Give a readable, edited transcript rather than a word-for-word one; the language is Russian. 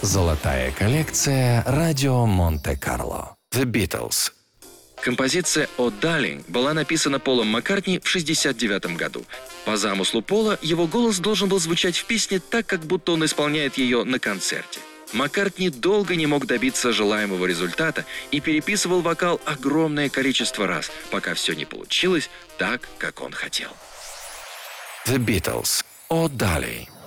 Золотая коллекция радио Монте-Карло. The Beatles. Композиция «О Darling» была написана Полом Маккартни в 1969 году. По замыслу Пола, его голос должен был звучать в песне так, как будто он исполняет ее на концерте. Маккартни долго не мог добиться желаемого результата и переписывал вокал огромное количество раз, пока все не получилось так, как он хотел. The Beatles. О Darling.